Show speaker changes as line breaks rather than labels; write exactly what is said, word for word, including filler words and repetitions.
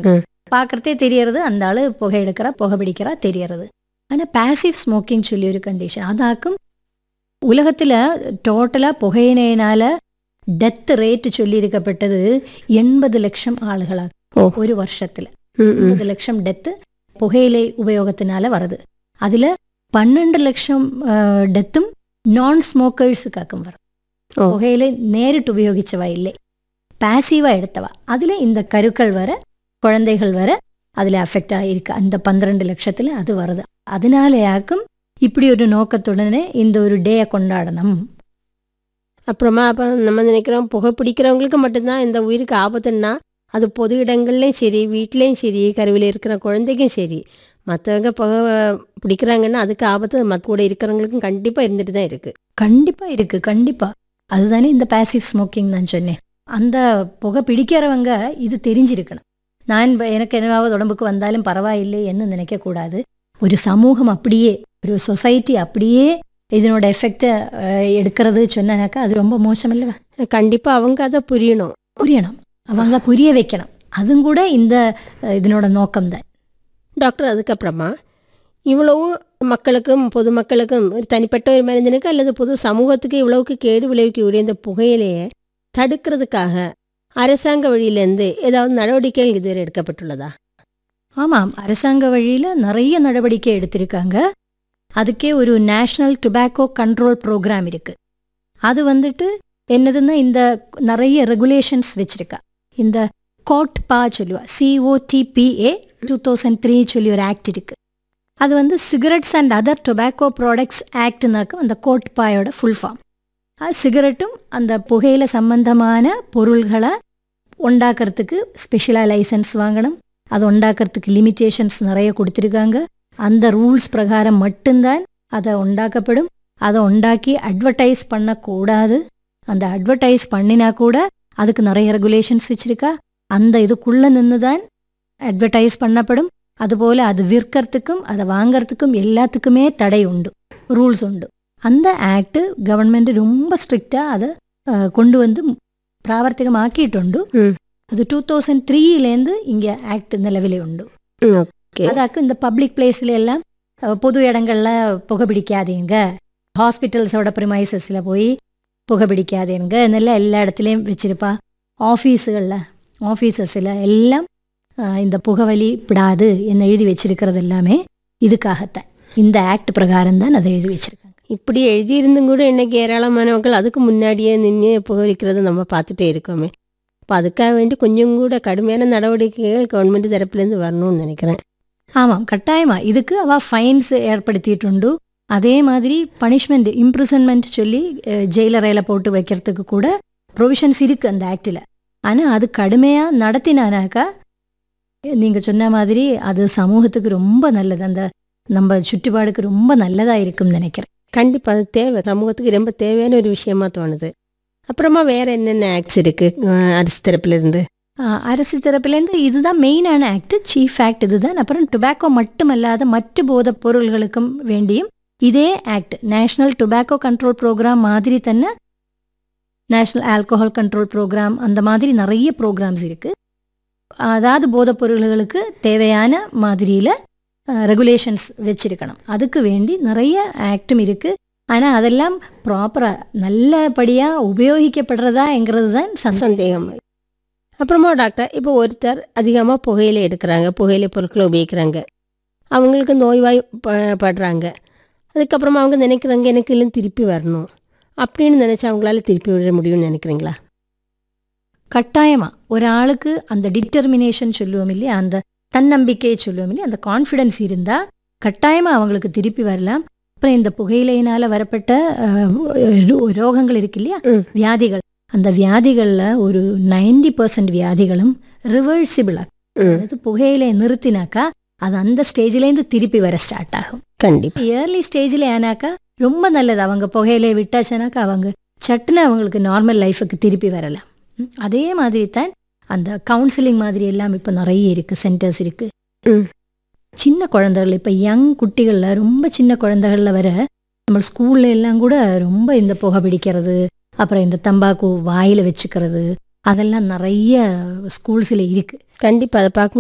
ம்.
பார்க்கறதே தெரியறது அந்த ஆளு புகை எடுக்கிறா புகை பிடிக்கிறா தெரியறது. ஆனால் பேசிவ் ஸ்மோக்கிங் சொல்லி ஒரு கண்டிஷன் அதாக்கும் உலகத்தில் டோட்டலாக புகையினால டெத் ரேட்டு சொல்லியிருக்கப்பட்டது எண்பது லட்சம் ஆளுகளாக
ஓ.
ஒரு வருஷத்தில்
ம், ம்.
எண்பது லட்சம் டெத்து புகையிலை உபயோகத்தினால வருது. அதில் பன்னெண்டு லட்சம் டெத்தும் நான் ஸ்மோக்கர்ஸுக்காக்கும் வரும்.
ஓ.
புகையிலை நேரிட்டு உபயோகிச்சவா இல்லை, பாசிவாக எடுத்தவா. அதில் இந்த கருக்கள் வர குழந்தைகள் வர அதில் அஃபெக்ட் ஆகிருக்கு. அந்த பன்னிரெண்டு லட்சத்தில் அது வருது. அதனாலயாக்கும் இப்படி ஒரு நோக்கத்துடனே இந்த ஒரு டேயை கொண்டாடணும்.
அப்புறமா அப்போ நம்ம நினைக்கிறோம் புகை பிடிக்கிறவங்களுக்கு மட்டும்தான் இந்த உயிருக்கு ஆபத்துன்னா அது பொது இடங்கள்லையும் சரி, வீட்லேயும் சரி, கருவில் இருக்கிற குழந்தைக்கும் சரி, மற்றவங்க புகை பிடிக்கிறாங்கன்னா அதுக்கு ஆபத்து மற்ற கூட இருக்கிறவங்களுக்கும் கண்டிப்பாக இருந்துட்டு தான் இருக்குது.
கண்டிப்பாக இருக்குது, கண்டிப்பாக. அதுதானே இந்த பேசிவ் ஸ்மோக்கிங் நான் சொன்னேன். அந்த புகை பிடிக்கிறவங்க இது தெரிஞ்சிருக்கணும். நான் இப்ப எனக்கு என்னவாவது உடம்புக்கு வந்தாலும் பரவாயில்லை என்று நினைக்கக்கூடாது. ஒரு சமூகம் அப்படியே, ஒரு சொசைட்டி அப்படியே இதனோட எஃபெக்டை எடுக்கிறது சொன்னாக்கா அது ரொம்ப மோசம் இல்லைவா?
கண்டிப்பாக அவங்க அதை புரியணும்.
புரியணும், அவங்க புரிய வைக்கணும். அதுவும் கூட இந்த அஹ், இதனோட நோக்கம்தான்.
டாக்டர், அதுக்கப்புறமா இவ்வளவு மக்களுக்கும் பொதுமக்களுக்கும் ஒரு தனிப்பட்ட ஒரு மனிதனுக்கு அல்லது பொது சமூகத்துக்கு இவ்வளவுக்கு கேடு விளைவிக்கக்கூடிய இந்த புகையிலையை தடுக்கிறதுக்காக அரசாங்க வழியிலேருந்து ஏதாவது நடவடிக்கைகள் இதுவரை எடுக்கப்பட்டுள்ளதா?
ஆமாம், அரசாங்க வழியில் நிறைய நடவடிக்கை எடுத்திருக்காங்க. அதுக்கே ஒரு நேஷ்னல் டுபாக்கோ கண்ட்ரோல் ப்ரோக்ராம் இருக்குது. அது வந்துட்டு என்னதுன்னா இந்த நிறைய ரெகுலேஷன்ஸ் வச்சிருக்கா. இந்த கோட்பா சொல்லுவா, சிஓடிபிஏ டூ தௌசண்ட் த்ரீ சொல்லி ஒரு ஆக்ட் இருக்குது. அது வந்து cigarettes and other tobacco products ஆக்ட்னாக்கும் அந்த கோட்பாயோட ஃபுல் ஃபார்ம். அது சிகரெட்டும் அந்த புகையில சம்பந்தமான பொருள்களை உண்டாக்குறதுக்கு ஸ்பெஷலாக லைசன்ஸ் வாங்கணும். அதை உண்டாக்குறதுக்கு லிமிட்டேஷன்ஸ் நிறைய கொடுத்துருக்காங்க. அந்த ரூல்ஸ் பிரகாரம் மட்டும்தான் அதை உண்டாக்கப்படும். அதை உண்டாக்கி அட்வர்டைஸ் பண்ணக்கூடாது. அந்த அட்வர்டைஸ் பண்ணினா கூட அதுக்கு நிறைய ரெகுலேஷன்ஸ் வச்சுருக்கா. அந்த இதுக்குள்ளே நின்று தான் அட்வர்டைஸ் பண்ணப்படும். அதுபோல் அது விற்கிறதுக்கும் அதை வாங்கிறதுக்கும் எல்லாத்துக்குமே தடை உண்டு, ரூல்ஸ் உண்டு. அந்த ஆக்ட் கவர்மெண்ட் ரொம்ப ஸ்ட்ரிக்டாக அதை அஹ், கொண்டு வந்து പ്രാവർത്തികമാക്കിയിട്ടുണ്ട്.
ம்.
அது டூ தௌசண்ட் த்ரீலேருந்து இங்கே ஆக்ட் நிலவிலே உண்டு.
ம், ஓகே.
அதாக்கு இந்த பப்ளிக் பிளேஸ்ல எல்லாம் அஹ், பொது இடங்களில் புகைப்பிடிக்காதீங்க, ஹாஸ்பிட்டல்ஸோட ப்ரிமைசஸில் போய் புகைப்பிடிக்காதீங்க என்னெல்லாம் எல்லா இடத்துலையும் வச்சிருப்பா. ஆஃபீஸுகளில் ஆஃபீஸஸில் எல்லாம் அஹ், இந்த புகவலி விடாது என்ன எழுதி வச்சிருக்கிறது எல்லாமே இதுக்காகத்தான். இந்த ஆக்ட் பிரகாரம் தான் அதை எழுதி வச்சிருக்காங்க.
இப்படி எழுதியிருந்தும் கூட இன்னைக்கு ஏராளமானவர்கள் அதுக்கு முன்னாடியே நின்று புகவலிக்கிறத நம்ம பார்த்துட்டே இருக்கோமே. அப்போ அதுக்காக வேண்டி கொஞ்சம் கூட கடுமையான நடவடிக்கைகள் கவர்மெண்ட் தரப்புலேருந்து வரணும்னு நினைக்கிறேன்.
ஆமாம், கட்டாயமா இதுக்கு அவ ஃபைன்ஸ் ஏற்படுத்திட்டுண்டு. அதே மாதிரி பனிஷ்மெண்ட் இம்ப்ரிசன்மெண்ட் சொல்லி ஜெயிலறையில் போட்டு வைக்கிறதுக்கு கூட ப்ரொவிஷன்ஸ் இருக்குது அந்த ஆக்டில். ஆனால் அது கடுமையாக நடத்தினானாக்கா நீங்கள் சொன்ன மாதிரி அது சமூகத்துக்கு ரொம்ப நல்லது, அந்த நம்ம சுற்றுப்பாடுக்கு ரொம்ப நல்லதாக இருக்கும்னு நினைக்கிறேன்.
கண்டிப்பாக அது தேவை, சமூகத்துக்கு ரொம்ப தேவையான ஒரு விஷயமா தோணுது. அப்புறமா வேற என்னென்ன ஆக்ட்ஸ் இருக்கு அஹ், அரசு தரப்புலேருந்து?
ஆஹ், அரசு தரப்புலேருந்து இதுதான் மெயினான ஆக்ட், சீஃப் ஆக்ட் இதுதான். அப்புறம் டுபாக்கோ மட்டுமல்லாத மற்ற போதைப் பொருள்களுக்கும் வேண்டியும் இதே act, national tobacco control program மாதிரி തന്നെ நேஷ்னல் ஆல்கஹால் கண்ட்ரோல் ப்ரோக்ராம், அந்த மாதிரி நிறைய ப்ரோக்ராம்ஸ் இருக்குது. அதாவது போதைப் பொருள்களுக்கு தேவையான மாதிரியில் ரெகுலேஷன்ஸ் வச்சிருக்கணும். அதுக்கு வேண்டி நிறைய ஆக்டும் இருக்குது. ஆனால் அதெல்லாம் ப்ராப்பராக நல்லபடியாக உபயோகிக்கப்படுறதாங்கிறது தான் சந்தேகம்.
சந்தேகம். அப்புறமா டாக்டர், இப்போ ஒருத்தர் அதிகமாக புகையிலை எடுக்கிறாங்க, புகையிலை பொருட்களை உபயோகிக்கிறாங்க, அவங்களுக்கு நோய்வாய் ப- படுறாங்க. அதுக்கப்புறமா அவங்க நினைக்கிறாங்க எனக்கு இல்லை திருப்பி வரணும் அப்படின்னு நினச்சி அவங்களால திருப்பி விட முடியும்னு நினைக்கிறீங்களா?
கட்டாயமாக ஒரு ஆளுக்கு அந்த டிட்டர்மினேஷன் சொல்லுவோம் இல்லையா, அந்த தன்னம்பிக்கையை சொல்லுவோம் இல்லையா, அந்த கான்ஃபிடென்ஸ் இருந்தால் கட்டாயமாக அவங்களுக்கு திருப்பி வரலாம். அப்புறம் இந்த புகையிலையினால் வரப்பட்ட அஹ், ரோ- ரோகங்கள் இருக்கு இல்லையா,
ம்.
வியாதிகள், அந்த வியாதிகளில் ஒரு நைன்டி பர்சன்ட் வியாதிகளும் ரிவர்சிபிளாக,
ம்.
அதாவது புகையிலையை நிறுத்தினாக்கா அது அந்த ஸ்டேஜ்லேருந்து திருப்பி வர ஸ்டார்ட் ஆகும்.
கண்டிப்பாக.
இயர்லி ஸ்டேஜில் ஆனாக்கா ரொம்ப நல்லது. அவங்க புகையிலையை விட்டாச்சுனாக்கா அவங்க சட்டுன்னு அவங்களுக்கு நார்மல் லைஃபுக்கு திருப்பி வரலாம். ம், அதே மாதிரி தான் அந்த கவுன்சிலிங் மாதிரி எல்லாம் இப்போ நிறைய இருக்குது, சென்டர்ஸ் இருக்குது.
ம்.
சின்ன குழந்தைகள், இப்போ யங் குட்டிகளில் ரொம்ப சின்ன குழந்தைகளில் வர நம்ம ஸ்கூல்ல எல்லாம் கூட ரொம்ப இந்த புகை பிடிக்கிறது, அப்புறம் இந்த தம்பாக்கு வாயில் வச்சுக்கிறது, அதெல்லாம் நிறைய ஸ்கூல்ஸில் இருக்குது.
கண்டிப்பாக அதை பார்க்கும்